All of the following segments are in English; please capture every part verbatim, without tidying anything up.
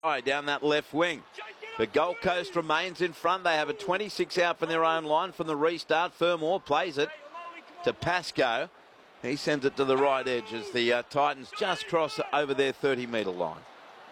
down that left wing. But Gold Coast remains in front. They have a twenty-six out from their own line from the restart. Fermor plays it to Pascoe. He sends it to the right edge as the uh, Titans just cross over their thirty metre line.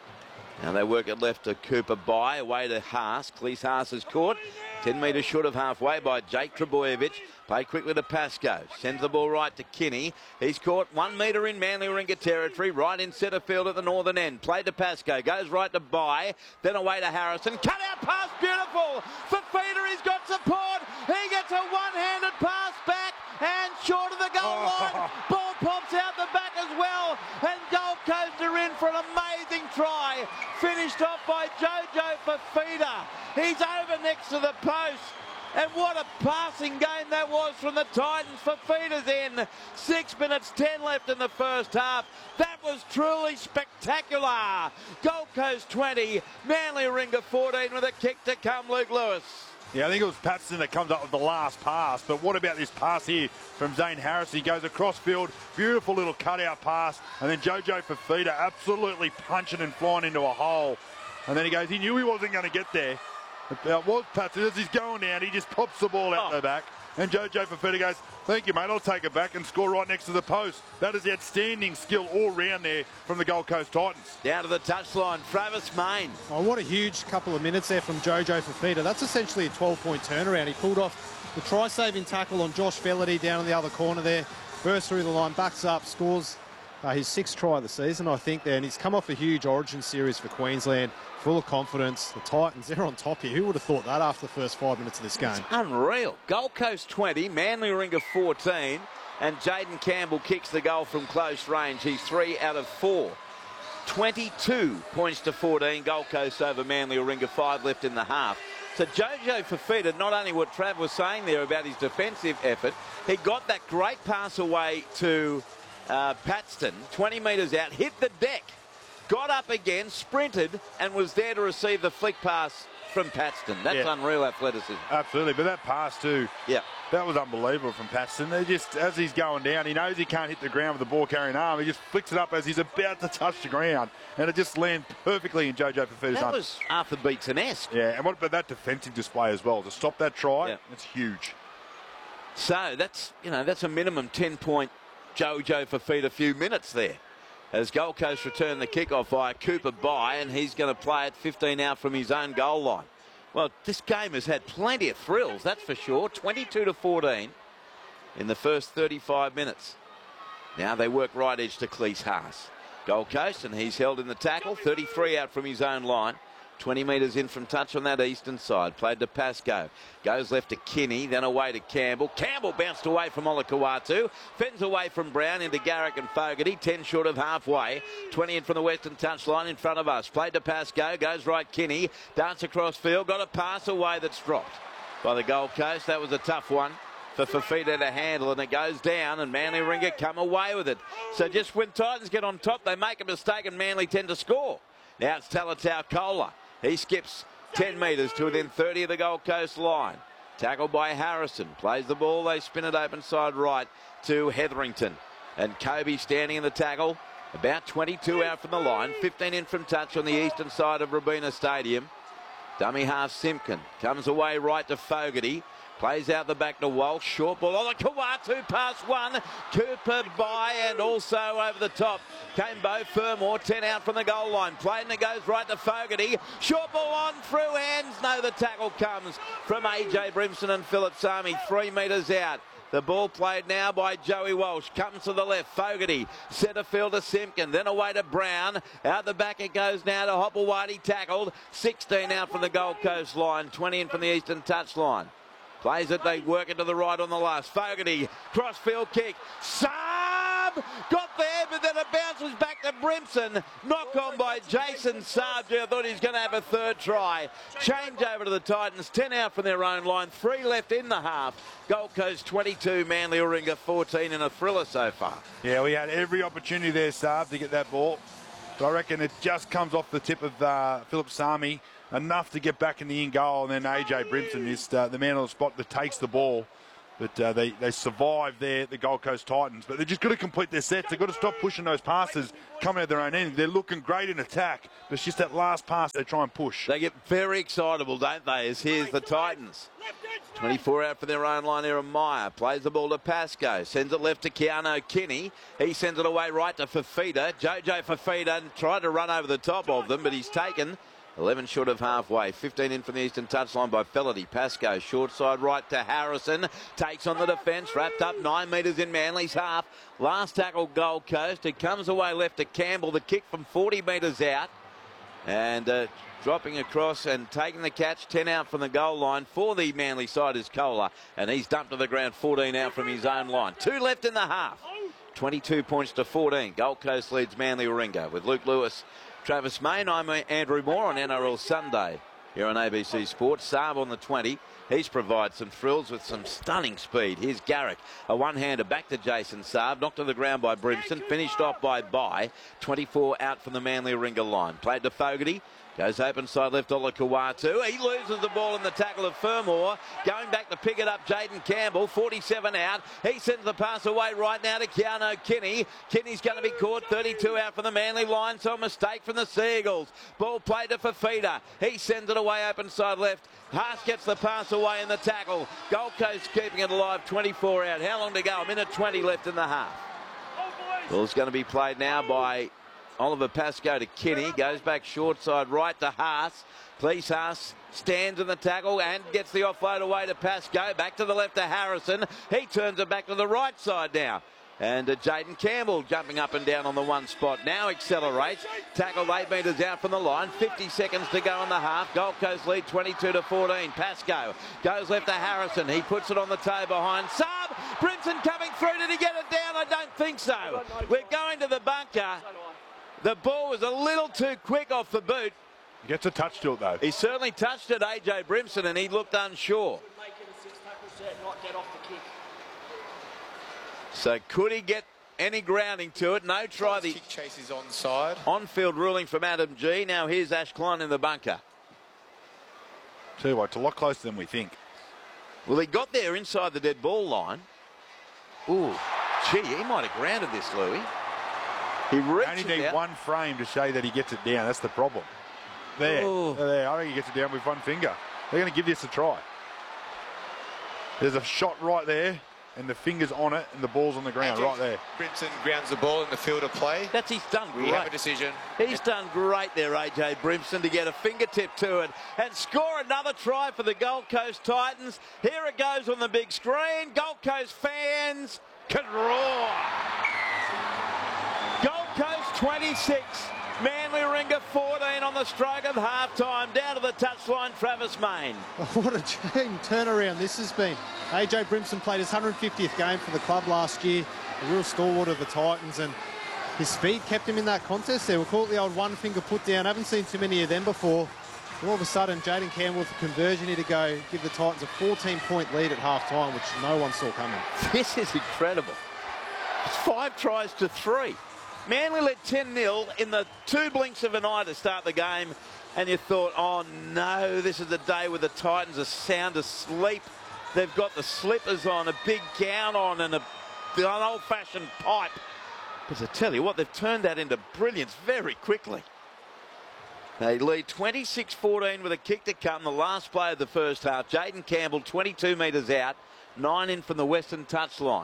Now they work it left to Cooper by, away to Haas. Cleese Haas is caught. ten metres short of halfway by Jake Trebojevic. Play quickly to Pascoe. Sends the ball right to Kinney. He's caught one metre in Manly Warringah territory, right in centre field at the northern end. Play to Pascoe. Goes right to By, then away to Harrison. Cut out pass, beautiful. Fifita, he's got support. He gets a one-handed pass back and short of the goal line. Ball pops out the back as well. And Gold Coast are in for an amazing try. Finished off by Jojo Fifita. He's over next to the post. And what a passing game that was from the Titans. Fifita's in. Six minutes, ten left in the first half. That was truly spectacular. Gold Coast twenty, Manly Warringah fourteen with a kick to come, Luke Lewis. Yeah, I think it was Patterson that comes up with the last pass. But what about this pass here from Zane Harris? He goes across field, beautiful little cutout pass. And then Jojo Fifita absolutely punching and flying into a hole. And then he goes, he knew he wasn't going to get there. It was Patterson. As he's going down, he just pops the ball out oh. the back. And Jojo Fifita goes, thank you, mate, I'll take it back and score right next to the post. That is outstanding skill all round there from the Gold Coast Titans. Down to the touchline, Travis Main. Oh, what a huge couple of minutes there from Jojo Fifita. That's essentially a twelve-point turnaround. He pulled off the try-saving tackle on Josh Fellerty down in the other corner there. Bursts through the line, backs up, scores uh, his sixth try of the season, I think, there. And he's come off a huge Origin series for Queensland. Full of confidence. The Titans, they're on top here. Who would have thought that after the first five minutes of this game? It's unreal. Gold Coast twenty, Manly Warringah fourteen, and Jaden Campbell kicks the goal from close range. He's three out of four. twenty-two points to fourteen. Gold Coast over Manly Warringah, five left in the half. So Jojo Fifita, not only what Trav was saying there about his defensive effort, he got that great pass away to uh, Paxton, twenty metres out, hit the deck. Got up again, sprinted, and was there to receive the flick pass from Paxton. That's yeah. unreal athleticism. Absolutely, but that pass too, yeah, that was unbelievable from Paxton. They just, as he's going down, he knows he can't hit the ground with the ball carrying arm. He just flicks it up as he's about to touch the ground, and it just lands perfectly in Jojo Fifita's That arm. was Arthur Beetson-esque. Yeah, and what about that defensive display as well? To stop that try, yeah. it's huge. So that's, you know, that's a minimum ten-point Jojo Fifita a few minutes there. As Gold Coast return the kickoff via Cooper by, and he's going to play it fifteen out from his own goal line. Well, this game has had plenty of thrills, that's for sure. twenty-two to fourteen in the first thirty-five minutes. Now they work right edge to Cleese Haas. Gold Coast, and he's held in the tackle. thirty-three out from his own line. twenty metres in from touch on that eastern side. Played to Pascoe. Goes left to Kinney, then away to Campbell. Campbell bounced away from Olakau'atu. Fends away from Brown into Garrick and Fogarty. ten short of halfway. twenty in from the western touchline in front of us. Played to Pascoe. Goes right Kinney. Dance across field. Got a pass away that's dropped by the Gold Coast. That was a tough one for Fifita to handle, and it goes down, and Manly Warringah come away with it. So just when Titans get on top, they make a mistake, and Manly tend to score. Now it's Talatau Kola. He skips ten metres to within thirty of the Gold Coast line. Tackled by Harrison. Plays the ball. They spin it open side right to Hetherington. And Kobe standing in the tackle. About twenty-two out from the line. fifteen in from touch on the eastern side of Robina Stadium. Dummy half Simpkin. Comes away right to Fogarty. Plays out the back to Walsh. Short ball. Oh, the Kawatu pass one. Cooper by and also over the top came Bo Fermor. ten out from the goal line. Played and it goes right to Fogarty. Short ball on through hands. No, the tackle comes from A J Brimson and Philip Sami. Three metres out. The ball played now by Joey Walsh. Comes to the left. Fogarty. Centre field to Simpkin. Then away to Brown. Out the back it goes now to Hopplewadi. Tackled. sixteen out from the Gold Coast line. twenty in from the eastern touch line. Plays it, they work it to the right on the last. Fogarty, cross-field kick. Saab got there, but then it bounces back to Brimson. Knock on by Jason Saab. I thought he was going to have a third try. Change over to the Titans. ten out from their own line. Three left in the half. Gold Coast twenty-two, Manly Warringah fourteen in a thriller so far. Yeah, we had every opportunity there, Saab, to get that ball. But I reckon it just comes off the tip of uh, Philip Sami. Enough to get back in the in goal, and then A J Brimson is uh, the man on the spot that takes the ball But uh, they, they survive there, the Gold Coast Titans. But they've just got to complete their sets. They've got to stop pushing those passes coming out their own end. They're looking great in attack, but it's just that last pass they try and push. They get very excitable, don't they, as here's the Titans. twenty-four out for their own line here. Meyer plays the ball to Pascoe. Sends it left to Keanu Kinney. He sends it away right to Fafita. Jojo Fafita tried to run over the top of them, but he's taken eleven short of halfway. fifteen in from the eastern touchline by Felity. Pascoe short side right to Harrison. Takes on the defence. Wrapped up nine metres in Manly's half. Last tackle Gold Coast. It comes away left to Campbell. The kick from forty metres out. And uh, dropping across and taking the catch. ten out from the goal line for the Manly side is Kohler. And he's dumped to the ground. fourteen out from his own line. Two left in the half. twenty-two points to fourteen. Gold Coast leads Manly Warringah with Luke Lewis, Travis Main. I'm Andrew Moore on N R L Sunday here on A B C Sports. Saab on the twenty. He's provided some thrills with some stunning speed. Here's Garrick, a one-hander back to Jason Saab. Knocked to the ground by Brimson. Finished off by Bye. twenty-four out from the Manly Warringah line. Played to Fogarty. Goes open side left, Ola Kawatu. He loses the ball in the tackle of Fermor. Going back to pick it up, Jaden Campbell, forty-seven out. He sends the pass away right now to Keanu Kinney. Kinney's going to be caught, thirty-two out from the Manly line, so a mistake from the Seagulls. Ball played to Fafita. He sends it away open side left. Haas gets the pass away in the tackle. Gold Coast keeping it alive, twenty-four out. How long to go? A minute twenty left in the half. Ball's going to be played now by Oliver Pascoe to Kinney. Goes back short side right to Haas. Please Haas stands in the tackle and gets the offload away to Pascoe. Back to the left to Harrison. He turns it back to the right side now. And uh, Jaden Campbell jumping up and down on the one spot. Now accelerates. Tackled eight metres out from the line. fifty seconds to go in the half. Gold Coast lead twenty-two to fourteen. Pascoe goes left to Harrison. He puts it on the toe behind. Saab. Brimson coming through. Did he get it down? I don't think so. We're going to the bunker. The ball was a little too quick off the boot. He gets a touch to it, though. He certainly touched it, A J Brimson, and he looked unsure. So could he get any grounding to it? No try. The kick chase is onside. On-field ruling from Adam G. Now here's Ash Klein in the bunker. Tell you what, it's a lot closer than we think. Well, he got there inside the dead ball line. Ooh, gee, he might have grounded this, Louis. He reached only need out. one frame to say that he gets it down. That's the problem. There, Ooh. there. I think he gets it down with one finger. They're going to give this a try. There's a shot right there, and the finger's on it, and the ball's on the ground right there. Brimson grounds the ball in the field of play. That's he's done We great. have a decision. He's done great there, A J Brimson, to get a fingertip to it and score another try for the Gold Coast Titans. Here it goes on the big screen. Gold Coast fans can roar. Gold Coast twenty-six, Manly Warringah fourteen on the stroke of half-time. Down to the touchline, Travis Main. What a chain turnaround this has been. A J Brimson played his one hundred fiftieth game for the club last year, a real stalwart of the Titans, and his speed kept him in that contest there. We'll call it the old one-finger put-down. Haven't seen too many of them before. All of a sudden, Jaden Campbell with a conversion here to go give the Titans a fourteen-point lead at half-time, which no one saw coming. This is incredible. It's five tries to three. Manly led ten nil in the two blinks of an eye to start the game, and you thought, oh no, this is the day where the Titans are sound asleep. They've got the slippers on, a big gown on, and a, an old-fashioned pipe. But I tell you what, they've turned that into brilliance very quickly. They lead twenty-six fourteen with a kick to come, the last play of the first half. Jaden Campbell, twenty-two metres out, nine in from the western touchline.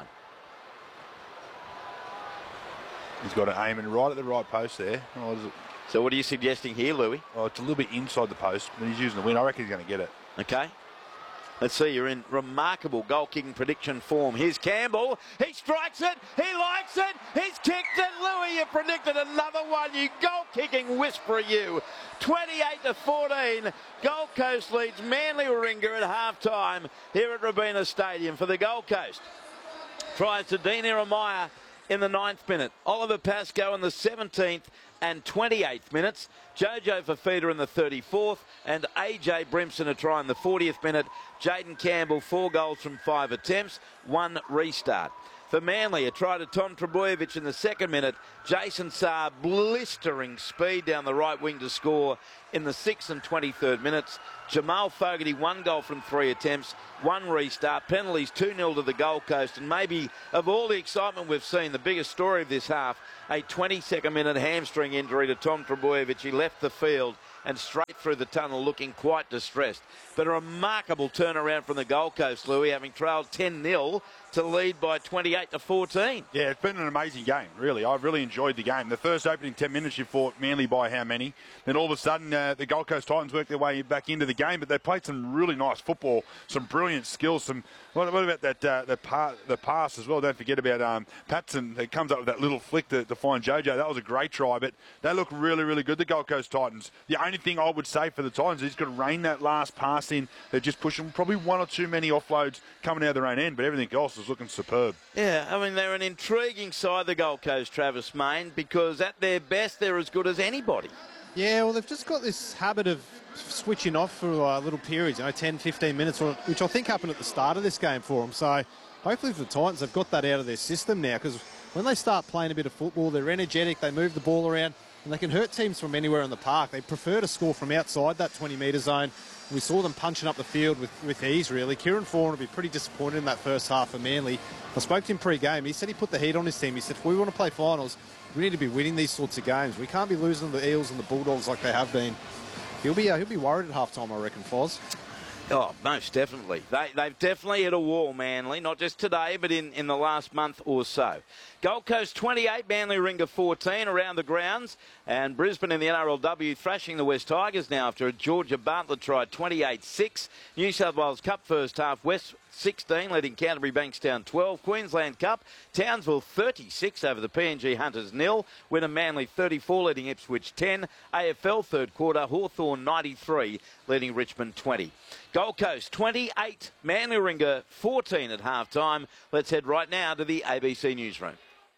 He's got to aim it right at the right post there. Oh, is it? So what are you suggesting here, Louis? Oh, it's a little bit inside the post, but he's using the wind. I reckon he's going to get it. Okay. Let's see, you're in remarkable goal-kicking prediction form. Here's Campbell. He strikes it. He likes it. He's kicked it. Louis, you predicted another one. You goal-kicking whisperer, you. twenty-eight to fourteen. Gold Coast leads Manly Warringah at half-time here at Robina Stadium for the Gold Coast. Tries to Dean Ieremia in the ninth minute. Oliver Pascoe in the seventeenth and twenty-eighth minutes. Jojo Fafita in the thirty-fourth. And A J Brimson a try in the fortieth minute. Jaden Campbell, four goals from five attempts. One restart. For Manly, a try to Tom Trbojevic in the second minute. Jason Saar blistering speed down the right wing to score in the sixth and twenty-third minutes. Jamal Fogarty, one goal from three attempts, one restart, penalties two nil to the Gold Coast, and maybe of all the excitement we've seen, the biggest story of this half, a twenty-second minute hamstring injury to Tom Trbojevic. He left the field and straight through the tunnel looking quite distressed. But a remarkable turnaround from the Gold Coast, Louis, having trailed ten nil to lead by twenty-eight to fourteen. Yeah, it's been an amazing game, really. I've really enjoyed the game. The first opening ten minutes, you fought Manly by how many? Then all of a sudden, uh, the Gold Coast Titans worked their way back into the game, but they played some really nice football, some brilliant skills. Some what, what about that uh, the, pa- the pass as well? Don't forget about um, Patson that comes up with that little flick to, to find Jojo. That was a great try, but they look really, really good, the Gold Coast Titans. The only thing I would say for the Titans is he's got to rein that last pass in. They're just pushing probably one or two many offloads coming out of their own end, but everything else is looking superb. Yeah, I mean, they're an intriguing side, the Gold Coast, Travis Main, because at their best, they're as good as anybody. Yeah, well, they've just got this habit of switching off for uh, little periods, you know, ten, fifteen minutes, which I think happened at the start of this game for them. So hopefully for the Titans, they've got that out of their system now, because when they start playing a bit of football, they're energetic, they move the ball around, and they can hurt teams from anywhere in the park. They prefer to score from outside that twenty metre zone. We saw them punching up the field with, with ease, really. Kieran Foran will be pretty disappointed in that first half for Manly. I spoke to him pre-game. He said he put the heat on his team. He said, if we want to play finals, we need to be winning these sorts of games. We can't be losing the Eels and the Bulldogs like they have been. He'll be uh, he'll be worried at half-time, I reckon, Foz. Oh, most definitely. They, they've definitely hit a wall, Manly, not just today, but in, in the last month or so. Gold Coast twenty-eight, Manly Ringer fourteen around the grounds, and Brisbane in the N R L W thrashing the West Tigers now after a Georgia Bartlett tried twenty-eight six. New South Wales Cup first half, West sixteen, leading Canterbury Bankstown twelve. Queensland Cup, Townsville thirty-six over the P N G Hunters nil. Winner Manly thirty-four, leading Ipswich ten. A F L third quarter, Hawthorn ninety-three, leading Richmond twenty. Gold Coast twenty-eight, Manly Ringer fourteen at half time. Let's head right now to the A B C newsroom.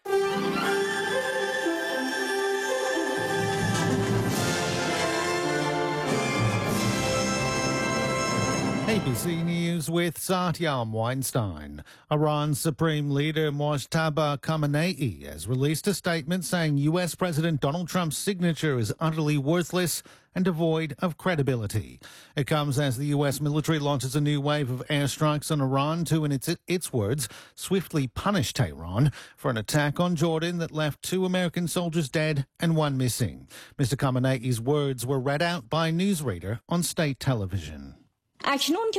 A B C News with Satyam Weinstein. Iran's Supreme Leader Mojtaba Khamenei has released a statement saying U S President Donald Trump's signature is utterly worthless and devoid of credibility. It comes as the U S military launches a new wave of airstrikes on Iran to, in its, its words, swiftly punish Tehran for an attack on Jordan that left two American soldiers dead and one missing. Mister Khamenei's words were read out by a newsreader on state television. Now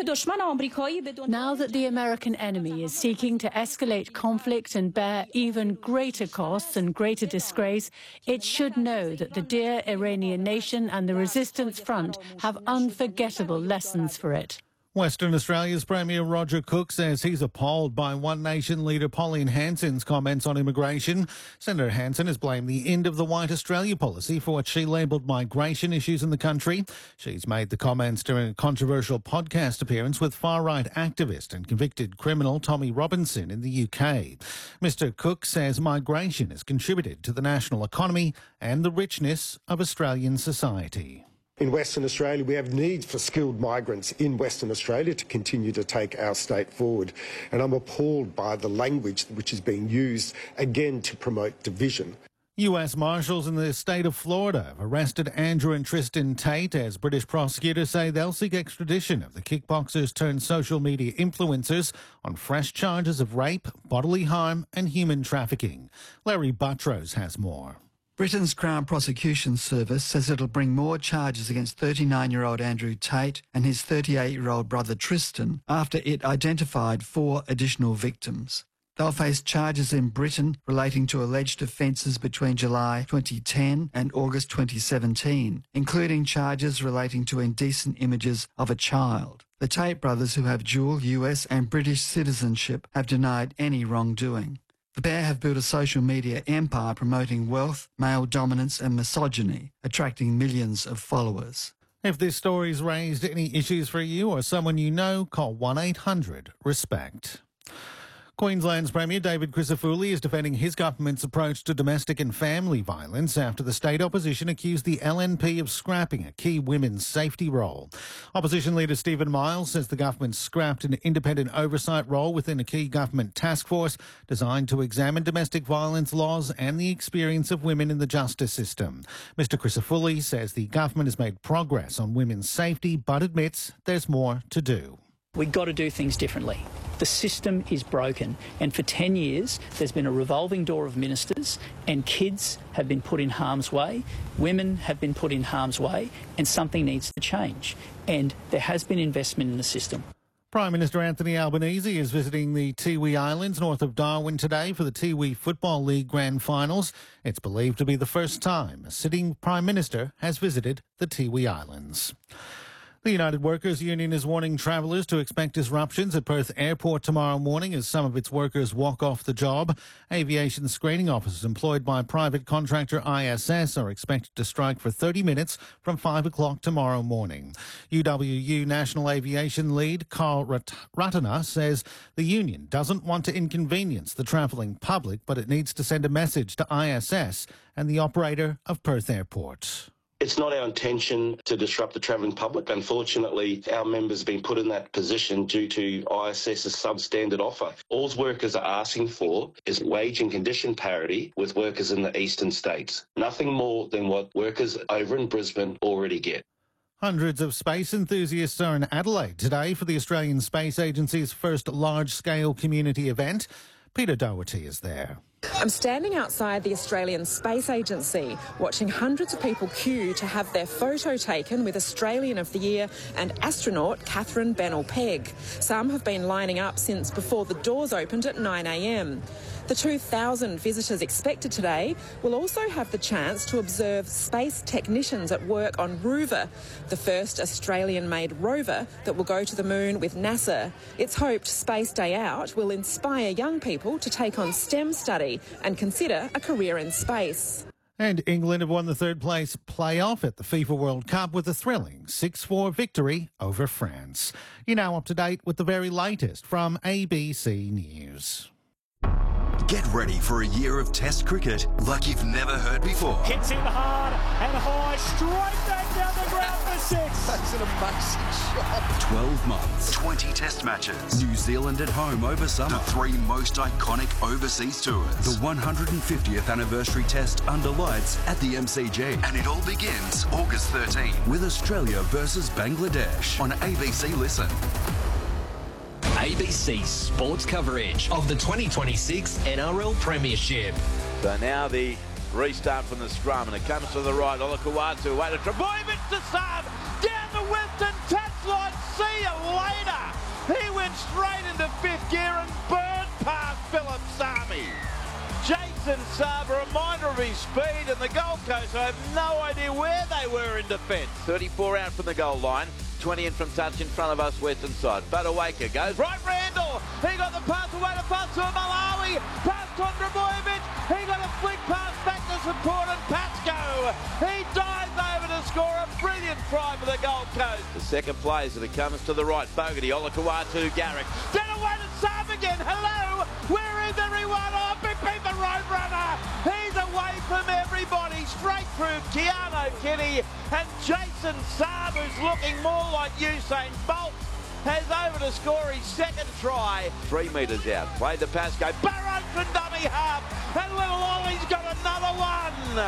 that the American enemy is seeking to escalate conflict and bear even greater costs and greater disgrace, it should know that the dear Iranian nation and the resistance front have unforgettable lessons for it. Western Australia's Premier Roger Cook says he's appalled by One Nation leader Pauline Hanson's comments on immigration. Senator Hanson has blamed the end of the White Australia policy for what she labelled migration issues in the country. She's made the comments during a controversial podcast appearance with far-right activist and convicted criminal Tommy Robinson in the U K. Mister Cook says migration has contributed to the national economy and the richness of Australian society. In Western Australia, we have need for skilled migrants in Western Australia to continue to take our state forward. And I'm appalled by the language which is being used, again, to promote division. U S Marshals in the state of Florida have arrested Andrew and Tristan Tate as British prosecutors say they'll seek extradition of the kickboxers turned social media influencers on fresh charges of rape, bodily harm and human trafficking. Larry Buttrose has more. Britain's Crown Prosecution Service says it'll bring more charges against thirty-nine-year-old Andrew Tate and his thirty-eight-year-old brother Tristan after it identified four additional victims. They'll face charges in Britain relating to alleged offences between July twenty ten and August twenty seventeen, including charges relating to indecent images of a child. The Tate brothers, who have dual U S and British citizenship, have denied any wrongdoing. The pair have built a social media empire promoting wealth, male dominance and misogyny, attracting millions of followers. If this story's raised any issues for you or someone you know, call one eight hundred RESPECT. Queensland's Premier David Crisafulli is defending his government's approach to domestic and family violence after the state opposition accused the L N P of scrapping a key women's safety role. Opposition leader Stephen Miles says the government scrapped an independent oversight role within a key government task force designed to examine domestic violence laws and the experience of women in the justice system. Mister Crisafulli says the government has made progress on women's safety but admits there's more to do. We've got to do things differently. The system is broken, and for ten years there's been a revolving door of ministers, and kids have been put in harm's way, women have been put in harm's way, and something needs to change. And there has been investment in the system. Prime Minister Anthony Albanese is visiting the Tiwi Islands north of Darwin today for the Tiwi Football League Grand Finals. It's believed to be the first time a sitting Prime Minister has visited the Tiwi Islands. The United Workers Union is warning travellers to expect disruptions at Perth Airport tomorrow morning as some of its workers walk off the job. Aviation screening officers employed by private contractor I S S are expected to strike for thirty minutes from five o'clock tomorrow morning. U W U National Aviation Lead Carl Ratana says the union doesn't want to inconvenience the travelling public, but it needs to send a message to I S S and the operator of Perth Airport. It's not our intention to disrupt the travelling public. Unfortunately, our members have been put in that position due to ISS's substandard offer. All workers are asking for is wage and condition parity with workers in the eastern states. Nothing more than what workers over in Brisbane already get. Hundreds of space enthusiasts are in Adelaide today for the Australian Space Agency's first large-scale community event. Peter Doherty is there. I'm standing outside the Australian Space Agency, watching hundreds of people queue to have their photo taken with Australian of the Year and astronaut Catherine Bennell-Pegg. Some have been lining up since before the doors opened at nine a m. The two thousand visitors expected today will also have the chance to observe space technicians at work on Rover, the first Australian-made rover that will go to the moon with NASA. It's hoped Space Day Out will inspire young people to take on STEM study and consider a career in space. And England have won the third place playoff at the FIFA World Cup with a thrilling six four victory over France. You're now up to date with the very latest from A B C News. Get ready for a year of Test cricket like you've never heard before. Hits in hard and high, straight back down the ground for six. That's an amazing shot. twelve months, twenty Test matches. New Zealand at home over summer. The three most iconic overseas tours. The one hundred fiftieth anniversary Test under lights at the M C G. And it all begins August thirteenth with Australia versus Bangladesh on A B C Listen. A B C sports coverage of the twenty twenty-six N R L Premiership. So now the restart from the scrum, and it comes to the right. Olakau'atu, way to Trbojevic to sub, down the western touchline. See you later. He went straight into fifth gear and burned past Philip Sami. Jason Saab, a reminder of his speed, and the Gold Coast, I have no idea where they were in defence. thirty-four out from the goal line. twenty in from touch in front of us, western side. Badawaka goes right, Randall. He got the pass away to Pasu Malawi. Pass to Trbojevic. He got a flick pass back to support and Pascoe. He dives over to score a brilliant try for the Gold Coast. The second plays that it comes to the right. Fogarty, Olakau'atu, Garrick. Then away to Saab again. Hello. Where is everyone? Oh, Big Pete the Roadrunner. He's away from everybody. Straight through Keanu Kitty. And Jason Saab, who's looking more like Usain Bolt, has over to score his second try. Three metres out. Played to Pascoe. Burrows from dummy half. And little Ollie's got another one.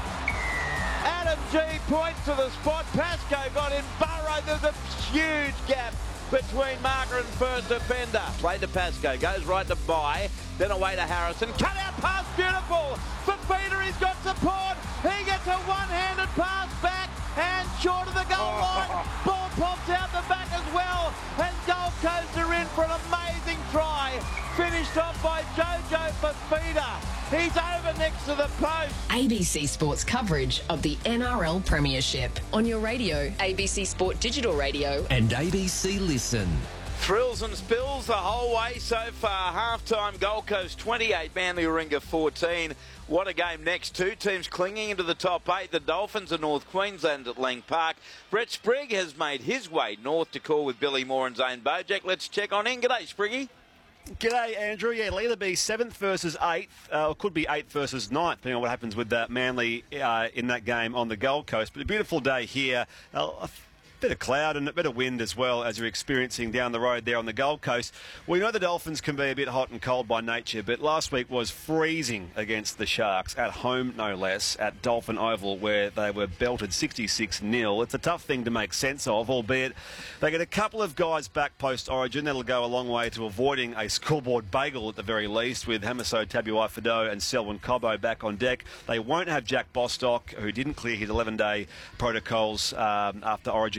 Adam G points to the spot. Pascoe got in. Burrow, there's a huge gap between marker and first defender. Played to Pascoe. Goes right to Bye. Then away to Harrison. Cut out pass. Beautiful. For Peter, he's got support. He gets a one-handed pass back. And short of the goal line. Ball pops out the back as well. And Gold Coast are in for an amazing try. Finished off by Jojo Fifita. He's over next to the post. A B C Sports coverage of the N R L Premiership. On your radio, A B C Sport Digital Radio. And A B C Listen. Thrills and spills the whole way so far. Half-time Gold Coast twenty-eight, Manly Warringah fourteen. What a game next. Two teams clinging into the top eight. The Dolphins of North Queensland at Lang Park. Brett Sprigg has made his way north to call with Billy Moore and Zane Bojack. Let's check on in. G'day, Spriggy. G'day, Andrew. Yeah, it'll either be seventh versus eighth, uh, or could be eighth versus ninth, depending on what happens with uh, Manly uh, in that game on the Gold Coast. But a beautiful day here. Uh, a bit of cloud and a bit of wind as well, as you're experiencing down the road there on the Gold Coast. We know the Dolphins can be a bit hot and cold by nature, but last week was freezing against the Sharks, at home no less, at Dolphin Oval, where they were belted sixty-six nil. It's a tough thing to make sense of, albeit they get a couple of guys back post-Origin. That'll go a long way to avoiding a scoreboard bagel at the very least, with Hamiso Tabuai-Fidow and Selwyn Cobbo back on deck. They won't have Jack Bostock, who didn't clear his eleven-day protocols um, after Origin